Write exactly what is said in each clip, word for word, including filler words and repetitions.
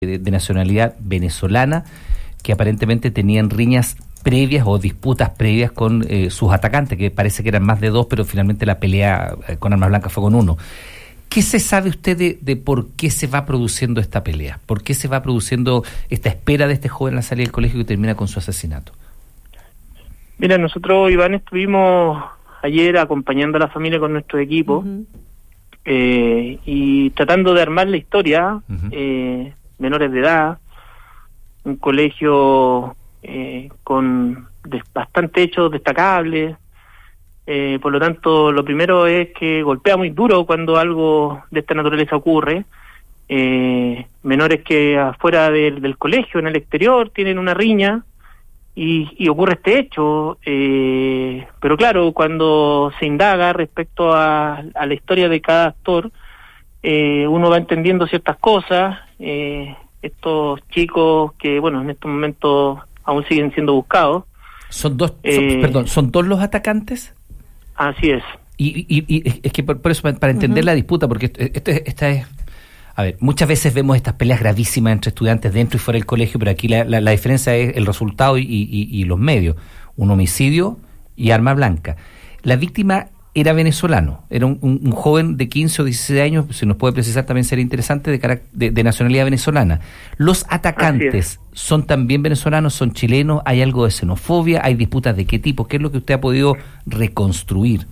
de, de nacionalidad venezolana que aparentemente tenían riñas previas o disputas previas con eh, sus atacantes, que parece que eran más de dos, pero finalmente la pelea eh, con armas blancas fue con uno. ¿Qué se sabe usted de, de por qué se va produciendo esta pelea? ¿Por qué se va produciendo esta espera de este joven a la salida del colegio que termina con su asesinato? Mira, nosotros, Iván, estuvimos ayer acompañando a la familia con nuestro equipo uh-huh. eh, y tratando de armar la historia, uh-huh. eh, menores de edad, un colegio eh, con de, bastante hechos destacables, eh, por lo tanto lo primero es que golpea muy duro cuando algo de esta naturaleza ocurre, eh, menores que afuera del, del colegio, en el exterior, tienen una riña y, y ocurre este hecho, eh, pero claro, cuando se indaga respecto a, a la historia de cada actor, eh, uno va entendiendo ciertas cosas. eh, Estos chicos que, bueno, en estos momentos aún siguen siendo buscados. ¿Son dos, eh, son, perdón, ¿son dos los atacantes? Así es. Y, y, y es que por, por eso, para entender uh-huh. la disputa, porque esto, esto, esta es... A ver, muchas veces vemos estas peleas gravísimas entre estudiantes dentro y fuera del colegio, pero aquí la, la, la diferencia es el resultado y, y, y los medios. Un homicidio y arma blanca. La víctima era venezolano, era un, un, un joven de quince o dieciséis años, si nos puede precisar también sería interesante, de, caract- de, de nacionalidad venezolana. ¿Los atacantes son también venezolanos, son chilenos? ¿Hay algo de xenofobia? ¿Hay disputas de qué tipo? ¿Qué es lo que usted ha podido reconstruir?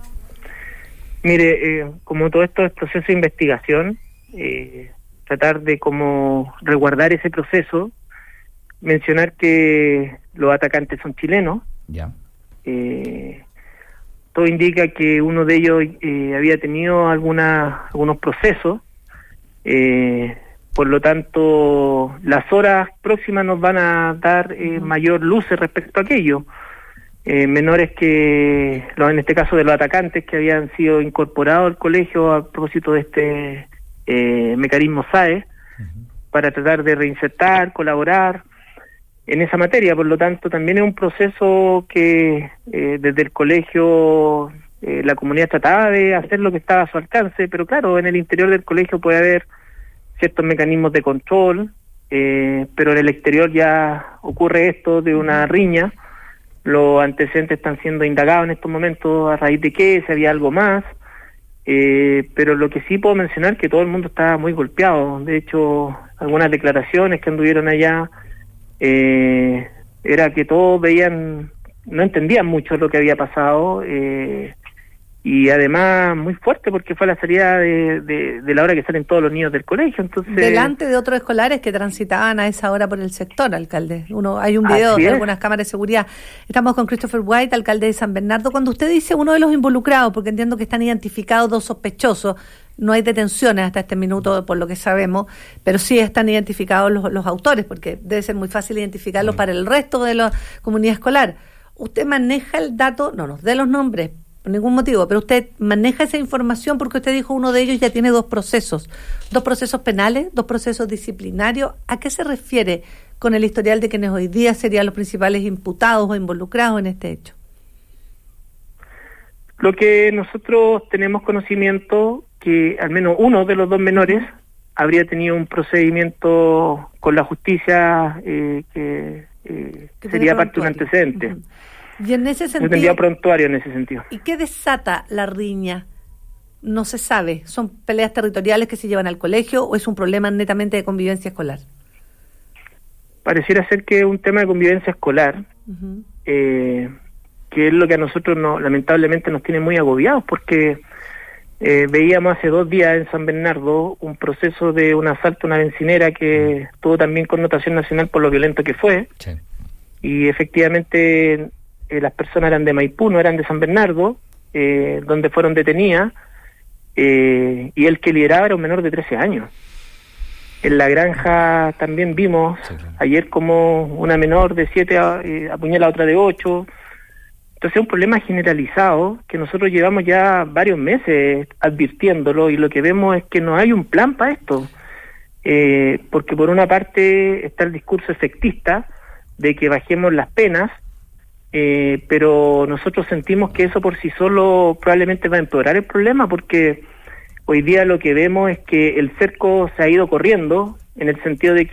Mire, eh, como todo esto es proceso de investigación, eh, tratar de como resguardar ese proceso, mencionar que los atacantes son chilenos. Ya. Eh, Todo indica que uno de ellos eh, había tenido alguna, algunos procesos, eh, por lo tanto las horas próximas nos van a dar eh, mayor luz respecto a aquello. Eh, menores que, en este caso de los atacantes que habían sido incorporados al colegio a propósito de este eh, mecanismo S A E, uh-huh. para tratar de reinsertar, colaborar en esa materia. Por lo tanto también es un proceso que eh, desde el colegio eh, la comunidad trataba de hacer lo que estaba a su alcance, pero claro, en el interior del colegio puede haber ciertos mecanismos de control, eh, pero en el exterior ya ocurre esto de una riña. Los antecedentes están siendo indagados en estos momentos a raíz de qué, si había algo más, eh, pero lo que sí puedo mencionar es que todo el mundo está muy golpeado. De hecho, algunas declaraciones que anduvieron allá Eh, era que todos veían, no entendían mucho lo que había pasado, eh, y además muy fuerte porque fue a la salida de, de, de la hora que salen todos los niños del colegio. Entonces, delante de otros escolares que transitaban a esa hora por el sector, alcalde. Uno hay un video de algunas cámaras de seguridad. Estamos con Christopher White, alcalde de San Bernardo. Cuando usted dice uno de los involucrados, porque entiendo que están identificados dos sospechosos, no hay detenciones hasta este minuto, por lo que sabemos, pero sí están identificados los, los autores, porque debe ser muy fácil identificarlos mm. para el resto de la comunidad escolar. ¿Usted maneja el dato? No nos dé los nombres por ningún motivo, pero usted maneja esa información porque usted dijo uno de ellos ya tiene dos procesos, dos procesos penales, dos procesos disciplinarios. ¿A qué se refiere con el historial de quienes hoy día serían los principales imputados o involucrados en este hecho? Lo que nosotros tenemos conocimiento que al menos uno de los dos menores habría tenido un procedimiento con la justicia eh, que, eh, que sería parte de un antecedente. Uh-huh. Y en ese sentido, tendría prontuario en ese sentido. ¿Y qué desata la riña? No se sabe. ¿Son peleas territoriales que se llevan al colegio o es un problema netamente de convivencia escolar? Pareciera ser que es un tema de convivencia escolar, uh-huh. eh, que es lo que a nosotros no, lamentablemente nos tiene muy agobiados, porque eh, veíamos hace dos días en San Bernardo un proceso de un asalto a una bencinera que uh-huh. tuvo también connotación nacional por lo violento que fue, sí. Y efectivamente eh, las personas eran de Maipú, no eran de San Bernardo, eh, donde fueron detenidas, eh, y el que lideraba era un menor de trece años. En la granja también vimos sí, claro. ayer como una menor de siete eh, apuñala a otra de ocho. Entonces es un problema generalizado que nosotros llevamos ya varios meses advirtiéndolo, y lo que vemos es que no hay un plan para esto, eh, porque por una parte está el discurso efectista de que bajemos las penas, eh, pero nosotros sentimos que eso por sí solo probablemente va a empeorar el problema, porque hoy día lo que vemos es que el cerco se ha ido corriendo en el sentido de que